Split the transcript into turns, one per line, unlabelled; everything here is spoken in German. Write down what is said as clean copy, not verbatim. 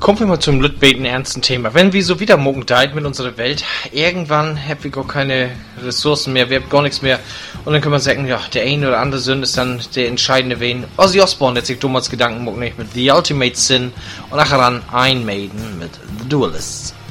Kommen wir mal zum Lütbeten ernsten Thema. Wenn wir so wieder mucken deit mit unserer Welt, irgendwann habt wir gar keine Ressourcen mehr, wir habt gar nichts mehr. Und dann können wir sagen, ja, der eine oder andere Sinn ist dann der entscheidende Wen. Ozzy Osbourne hat sich damals Gedanken mucken, nicht mit The Ultimate Sin und nachher dann Iron Maiden mit The Duelists.